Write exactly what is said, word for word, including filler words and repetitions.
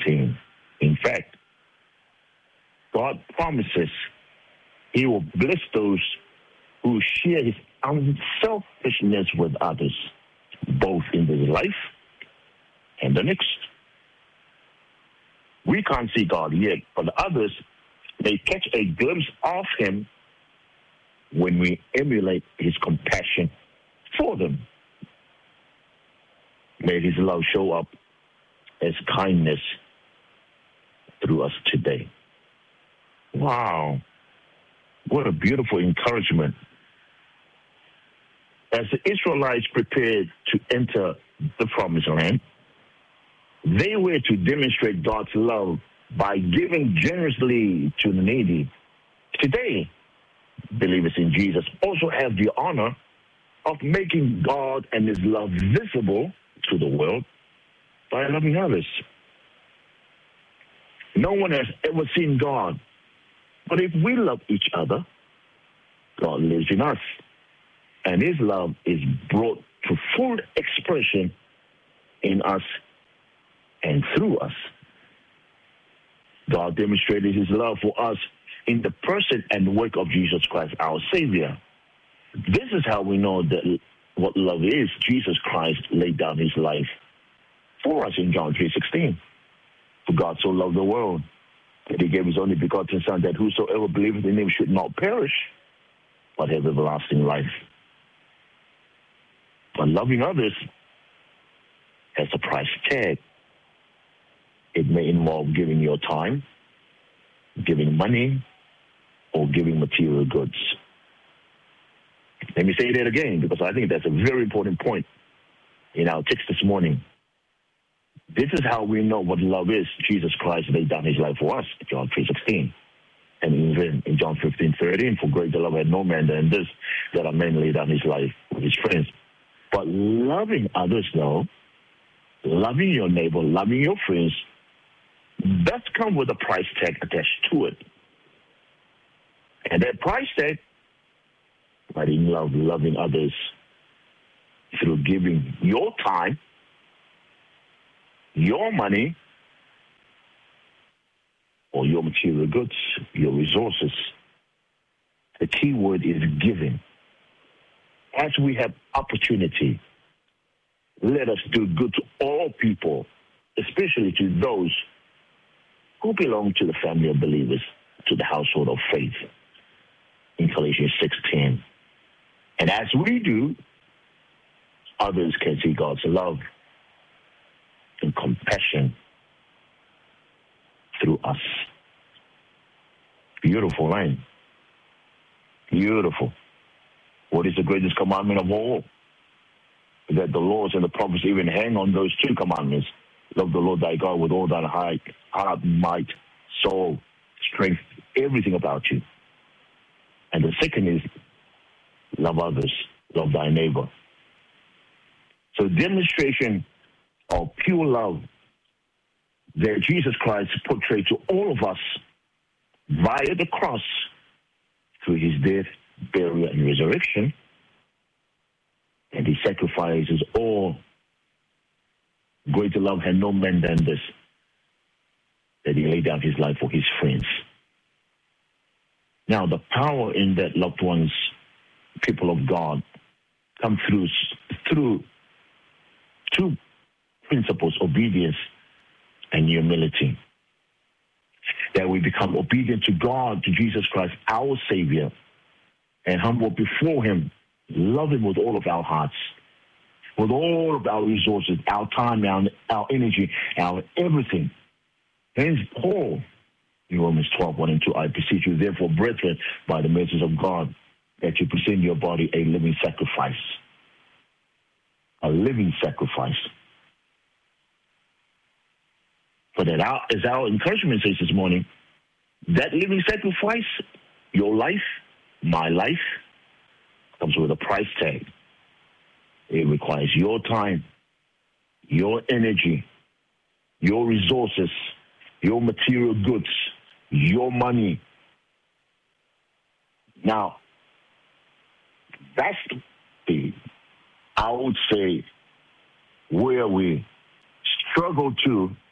sixteen. In fact, God promises he will bless those who share his unselfishness with others, both in this life and the next. We can't see God yet, but others may catch a glimpse of him when we emulate his compassion for them. May his love show up as kindness through us today. Wow. What a beautiful encouragement. As the Israelites prepared to enter the promised land, they were to demonstrate God's love by giving generously to the needy. Today, believers in Jesus also have the honor of making God and his love visible to the world by loving others. No one has ever seen God, but if we love each other, God lives in us, and his love is brought to full expression in us and through us. God demonstrated his love for us in the person and work of Jesus Christ, our Savior. This is how we know that what love is. Jesus Christ laid down his life for us in John three sixteen. For God so loved the world that he gave his only begotten Son, that whosoever believeth in him should not perish, but have everlasting life. But loving others has a price tag. It may involve giving your time, giving money, or giving material goods. Let me say that again, because I think that's a very important point in our text this morning. This is how we know what love is. Jesus Christ laid down his life for us, John three sixteen. And even in John fifteen thirteen, for greater love had no man than this, that a man laid down his life for his friends. But loving others, though, loving your neighbor, loving your friends, does come with a price tag attached to it. And that price tag, but in love, loving others through giving your time, your money, or your material goods, your resources. The key word is giving. As we have opportunity, let us do good to all people, especially to those who belong to the family of believers, to the household of faith, in Galatians six ten. And as we do, others can see God's love and compassion through us. Beautiful line. Beautiful. What is the greatest commandment of all? That the laws and the prophets even hang on those two commandments. Love the Lord thy God with all thine heart, heart, might, soul, strength, everything about you. And the second is love others, love thy neighbor. So demonstration of pure love that Jesus Christ portrayed to all of us via the cross through his death, burial, and resurrection. And he sacrifices all. Greater love had no man than this, that he laid down his life for his friends. Now, the power in that, loved ones, people of God, come through through two principles, obedience and humility. That we become obedient to God, to Jesus Christ, our Savior, and humble before him, love him with all of our hearts, with all of our resources, our time, our, our energy, our everything. Hence, Paul, in Romans twelve, one and two, I beseech you, therefore, brethren, by the mercies of God, that you present your body a living sacrifice. A living sacrifice. But that our, as our encouragement says this morning, that living sacrifice, your life, my life, comes with a price tag. It requires your time, your energy, your resources, your material goods, your money. Now, that's the, I would say, where we struggle to